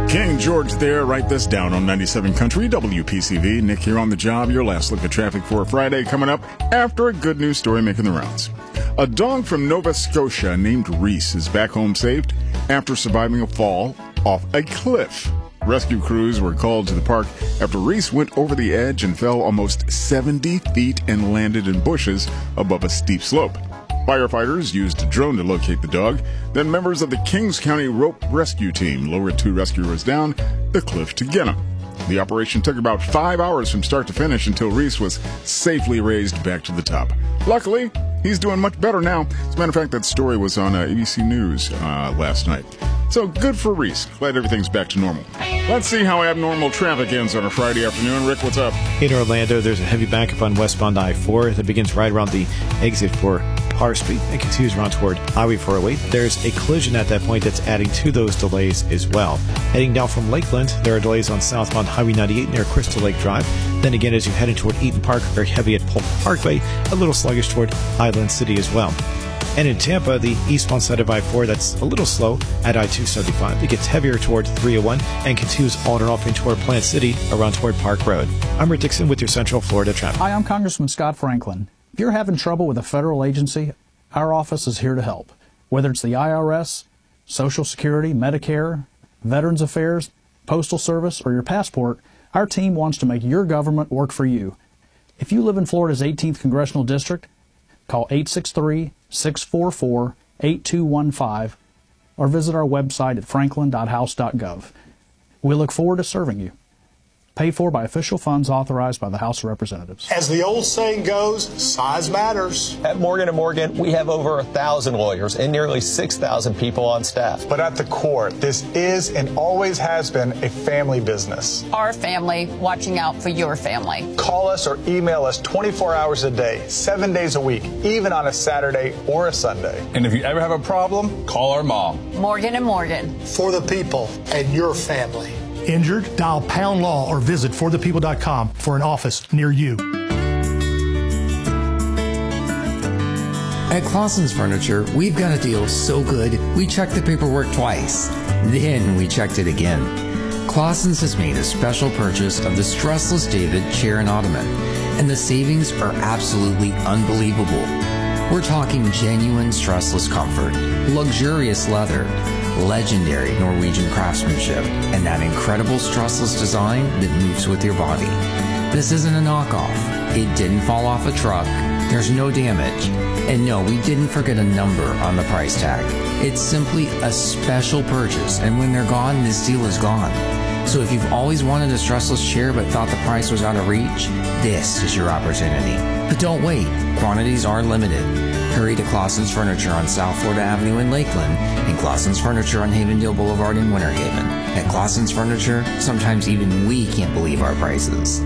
King George there. Write this down on 97 Country, WPCV. Nick here on the job. Your last look at traffic for Friday coming up after a good news story making the rounds. A dog from Nova Scotia named Reese is back home safe after surviving a fall off a cliff. Rescue crews were called to the park after Reese went over the edge and fell almost 70 feet and landed in bushes above a steep slope. Firefighters used a drone to locate the dog. Then members of the Kings County Rope Rescue Team lowered 2 rescuers down the cliff to get him. The operation took about 5 hours from start to finish until Reese was safely raised back to the top. Luckily, he's doing much better now. As a matter of fact, that story was on ABC News last night. So good for Reese. Glad everything's back to normal. Let's see how abnormal traffic ends on a Friday afternoon. Rick, what's up? In Orlando, there's a heavy backup on westbound I-4 that begins right around the exit for Parr Street and continues around toward Highway 408. There's a collision at that point that's adding to those delays as well. Heading down from Lakeland, there are delays on southbound Highway 98 near Crystal Lake Drive. Then again, as you're heading toward Eaton Park, very heavy at Polk Parkway, a little sluggish toward Highland City as well. And in Tampa, the eastbound side of I-4, that's a little slow at I-275. It gets heavier toward 301 and continues on and off in toward Plant City around toward Park Road. I'm Rick Dixon with your Central Florida traffic. Hi, I'm Congressman Scott Franklin. If you're having trouble with a federal agency, our office is here to help. Whether it's the IRS, Social Security, Medicare, Veterans Affairs, Postal Service, or your passport, our team wants to make your government work for you. If you live in Florida's 18th Congressional District, call 863-644-8215 or visit our website at franklin.house.gov. We look forward to serving you. Paid for by official funds authorized by the House of Representatives. As the old saying goes, size matters. At Morgan & Morgan, we have over 1,000 lawyers and nearly 6,000 people on staff. But at the core, this is and always has been a family business. Our family watching out for your family. Call us or email us 24 hours a day, 7 days a week, even on a Saturday or a Sunday. And if you ever have a problem, call our mom. Morgan & Morgan. For the people and your family. Injured? Dial Pound Law or visit forthepeople.com for an office near you. At Clausen's Furniture, we've got a deal so good, we checked the paperwork twice. Then we checked it again. Clausen's has made a special purchase of the Stressless David chair and ottoman, and the savings are absolutely unbelievable. We're talking genuine stressless comfort, luxurious leather, legendary Norwegian craftsmanship, and that incredible stressless design that moves with your body. This isn't a knockoff. It didn't fall off a truck. There's no damage. And no, we didn't forget a number on the price tag. It's simply a special purchase, and when they're gone, this deal is gone. So if you've always wanted a stressless chair but thought the price was out of reach, this is your opportunity. But don't wait. Quantities are limited. Hurry to Clausen's Furniture on South Florida Avenue in Lakeland and Clausen's Furniture on Havendale Boulevard in Winter Haven. At Clausen's Furniture, sometimes even we can't believe our prices.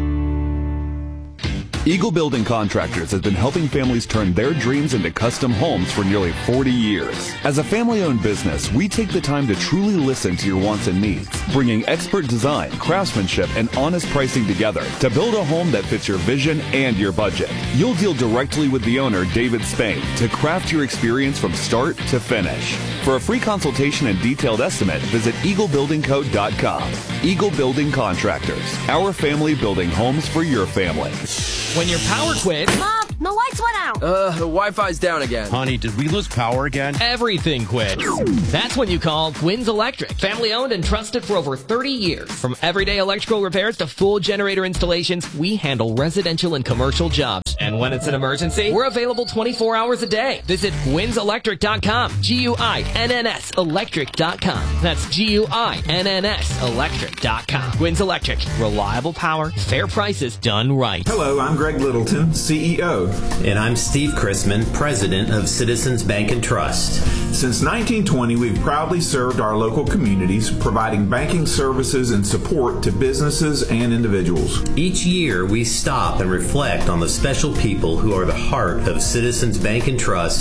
Eagle Building Contractors has been helping families turn their dreams into custom homes for nearly 40 years. As a family-owned business, we take the time to truly listen to your wants and needs, bringing expert design, craftsmanship, and honest pricing together to build a home that fits your vision and your budget. You'll deal directly with the owner, David Spain, to craft your experience from start to finish. For a free consultation and detailed estimate, visit EagleBuildingCo.com. Eagle Building Contractors, our family building homes for your family. When your power quits... Mom, the lights went out. The Wi-Fi's down again. Honey, did we lose power again? Everything quits. That's when you call Quinn's Electric. Family owned and trusted for over 30 years. From everyday electrical repairs to full generator installations, we handle residential and commercial jobs. And when it's an emergency, we're available 24 hours a day. Visit Guinn'sElectric.com. G-U-I-N-N-S Electric.com. That's G-U-I-N-N-S Electric.com. Quinn's Electric. Reliable power, fair prices, done right. Hello, I'm Greg Littleton, CEO. And I'm Steve Chrisman, President of Citizens Bank and Trust. Since 1920, we've proudly served our local communities, providing banking services and support to businesses and individuals. Each year, we stop and reflect on the special people who are the heart of Citizens Bank and Trust,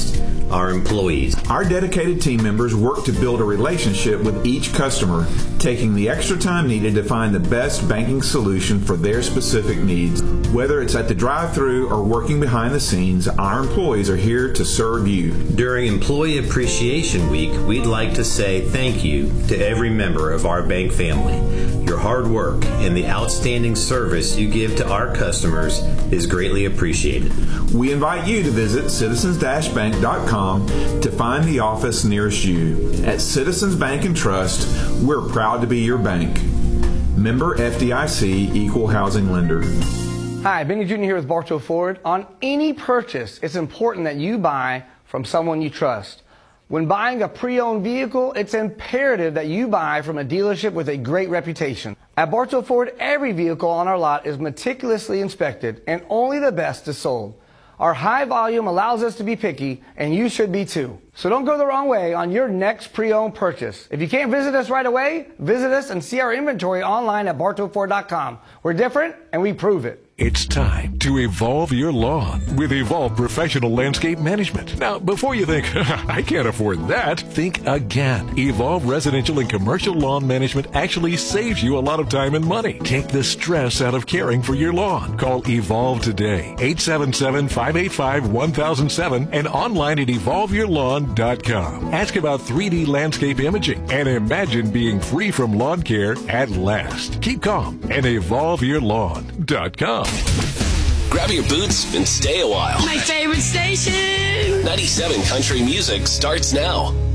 our employees. Our dedicated team members work to build a relationship with each customer, taking the extra time needed to find the best banking solution for their specific needs. Whether it's at the drive-thru or working behind the scenes, our employees are here to serve you. During Employee Appreciation Week, we'd like to say thank you to every member of our bank family. Your hard work and the outstanding service you give to our customers is greatly appreciated. We invite you to visit citizens-bank.com to find the office nearest you. At Citizens Bank and Trust, we're proud to be your bank. Member FDIC, Equal Housing Lender. Hi, Benny Jr. here with Bartow Ford. On any purchase, it's important that you buy from someone you trust. When buying a pre-owned vehicle, it's imperative that you buy from a dealership with a great reputation. At Bartow Ford, every vehicle on our lot is meticulously inspected, and only the best is sold. Our high volume allows us to be picky, and you should be too. So don't go the wrong way on your next pre-owned purchase. If you can't visit us right away, visit us and see our inventory online at bartowford.com. We're different, and we prove it. It's time to evolve your lawn with Evolve Professional Landscape Management. Now, before you think, I can't afford that, think again. Evolve Residential and Commercial Lawn Management actually saves you a lot of time and money. Take the stress out of caring for your lawn. Call Evolve today, 877-585-1007 and online at evolveyourlawn.com. Ask about 3D landscape imaging and imagine being free from lawn care at last. Keep calm and evolveyourlawn.com. Grab your boots and stay a while. My favorite station. 97 Country Music starts now.